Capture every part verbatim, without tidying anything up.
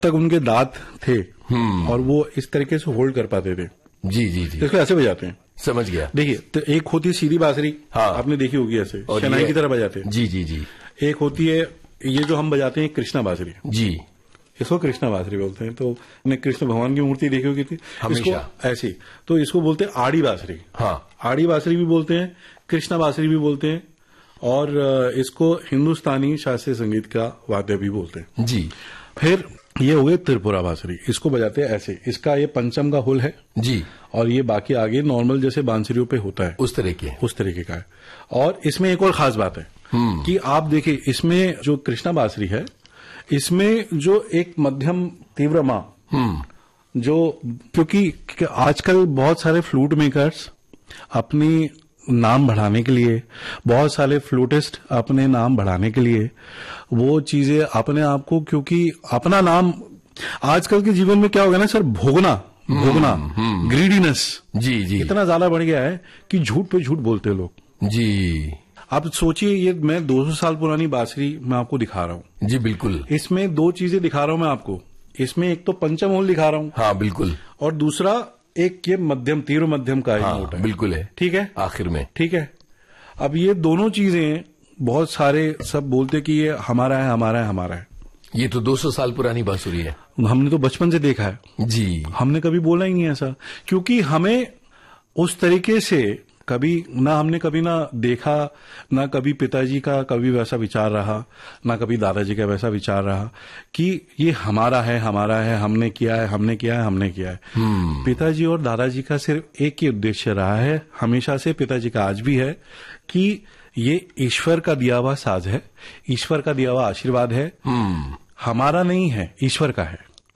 तक उनके दांत थे और वो इस तरीके से होल्ड कर पाते थे। जी जी जी, इसको ऐसे बजाते हैं। समझ गया। देखिए, तो एक होती है सीधी बांसुरी, हाँ, आपने देखी होगी ऐसे शहनाई की तरह बजाते हैं। जी जी जी। एक होती है ये जो हम बजाते हैं कृष्णा बांसुरी, जी, इसको कृष्णा बांसुरी बोलते हैं। तो हमने कृष्ण भगवान की मूर्ति देखी होगी थी, इसको ऐसी, तो इसको बोलते हैं आड़ी बांसुरी। हाँ, आड़ी बांसुरी भी बोलते हैं, कृष्णा बांसुरी भी बोलते हैं, और इसको हिंदुस्तानी शास्त्रीय संगीत का वाद्य भी बोलते हैं। जी। फिर ये हो गए त्रिपुरा बांसुरी, इसको बजाते हैं ऐसे, इसका ये पंचम का हुल है जी, और ये बाकी आगे नॉर्मल जैसे बांसुरियों पे होता है उस तरीके उस तरीके का है। और इसमें एक और खास बात है कि आप देखिए, इसमें जो कृष्णा बांसुरी है, इसमें जो एक मध्यम तीव्र मां, जो क्योंकि आजकल बहुत सारे फ्लूट मेकर्स अपनी नाम बढ़ाने के लिए, बहुत सारे फ्लूटिस्ट अपने नाम बढ़ाने के लिए वो चीजें अपने आप को, क्योंकि अपना नाम आजकल के जीवन में क्या हो गया ना सर, भोगना भोगना ग्रीडीनेस जी जी इतना ज्यादा बढ़ गया है कि झूठ पे झूठ बोलते हैं लोग। जी, आप सोचिए, ये मैं दो सौ साल पुरानी बांसुरी मैं आपको दिखा रहा हूँ। जी बिल्कुल। इसमें दो चीजें दिखा रहा हूँ मैं आपको, इसमें एक तो पंचम होल दिखा रहा हूँ, हाँ बिल्कुल, और दूसरा एक ये मध्यम तीव्र मध्यम का हाँ, नोट है, बिल्कुल है, ठीक है, आखिर में, ठीक है। अब ये दोनों चीजें बहुत सारे सब बोलते कि ये हमारा है हमारा है हमारा है। ये तो दो सौ साल पुरानी बांसुरी है, हमने तो बचपन से देखा है जी, हमने कभी बोला ही नहीं ऐसा, क्योंकि हमें उस तरीके से कभी ना हमने कभी ना देखा, ना कभी पिताजी का कभी वैसा विचार रहा, ना कभी दादाजी का वैसा विचार रहा कि ये हमारा है हमारा है, हमने किया है हमने किया है हमने किया है। पिताजी और दादाजी का सिर्फ एक ही उद्देश्य रहा है हमेशा से, पिताजी का आज भी है, कि ये ईश्वर का दिया हुआ साज है, ईश्वर का दिया हुआ आशीर्वाद है, हमारा नहीं है, ईश्वर का है।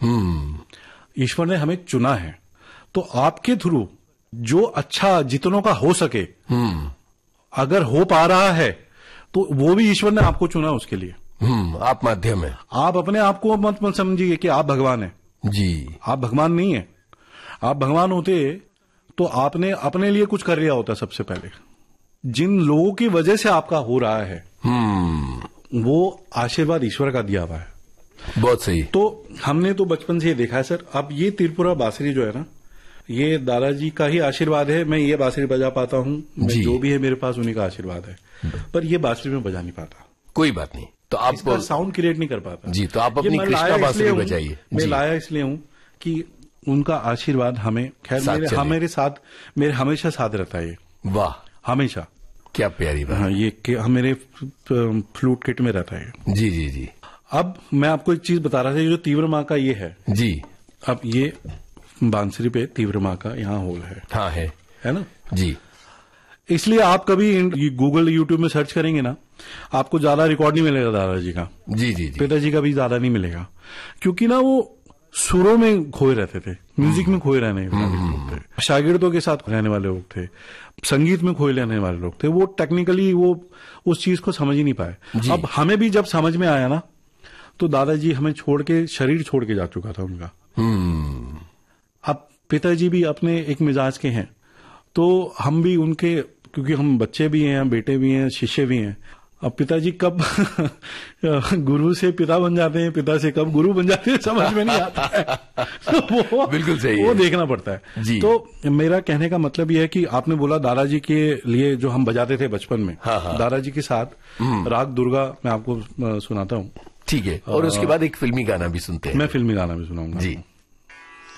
ईश्वर ने हमें चुना है, तो आपके थ्रू जो अच्छा जितनों का हो सके, अगर हो पा रहा है तो वो भी ईश्वर ने आपको चुना उसके लिए। हम्म, आप माध्यम है। आप अपने आप को मत मत समझिए कि आप भगवान हैं। जी, आप भगवान नहीं है। आप भगवान होते तो आपने अपने लिए कुछ कर लिया होता सबसे पहले। जिन लोगों की वजह से आपका हो रहा है, वो आशीर्वाद ईश्वर का दिया हुआ है। बहुत सही। तो हमने तो बचपन से ये देखा है सर। अब ये त्रिपुरा बांसुरी जो है ना, ये दादाजी का ही आशीर्वाद है, मैं ये बांसुरी बजा पाता हूँ, जो भी है मेरे पास उन्हीं का आशीर्वाद है, पर ये बांसुरी में बजा नहीं पाता। कोई बात नहीं, तो आप इसका साउंड क्रिएट नहीं कर पाता जी, तो आप अपनी कृष्णा बांसुरी बजाइए। मैं लाया इसलिए हूँ कि उनका आशीर्वाद हमें, खैर मेरे, हाँ, मेरे साथ, मेरे हमेशा साथ रहता है ये। वाह, हमेशा, क्या प्यारी बात। हाँ, ये मेरे फ्लूट किट में रहता है। जी जी जी। अब मैं आपको एक चीज बता रहा था, जो तीव्र माँ का ये है जी, अब ये बांसुरी पे तीव्र माँ का यहाँ होल है, हाँ है है ना जी। इसलिए आप कभी गूगल यूट्यूब में सर्च करेंगे ना, आपको ज्यादा रिकॉर्ड नहीं मिलेगा दादाजी का, जी जी जी, पिताजी का भी ज्यादा नहीं मिलेगा, क्योंकि ना वो सुरों में खोए रहते थे, म्यूजिक में खोए रहने वाले लोग थे, शागिर्दों के साथ रहने वाले लोग थे, संगीत में खोए रहने वाले लोग थे। वो टेक्निकली वो उस चीज को समझ ही नहीं पाए। अब हमें भी जब समझ में आया ना, तो दादाजी हमें छोड़ के, शरीर छोड़ के जा चुका था उनका। अब पिताजी भी अपने एक मिजाज के हैं, तो हम भी उनके, क्योंकि हम बच्चे भी हैं, बेटे भी हैं, शिष्य भी हैं। अब पिताजी कब गुरु से पिता बन जाते हैं, पिता से कब गुरु बन जाते हैं, समझ में नहीं आता है। तो वो बिल्कुल सही, वो देखना पड़ता है जी। तो मेरा कहने का मतलब यह है कि आपने बोला दादाजी के लिए जो हम बजाते थे बचपन में, हाँ हाँ। दादाजी के साथ राग दुर्गा मैं आपको सुनाता हूँ, ठीक है, और उसके बाद एक फिल्मी गाना भी सुनते हैं। मैं फिल्मी गाना भी सुनाऊंगा जी।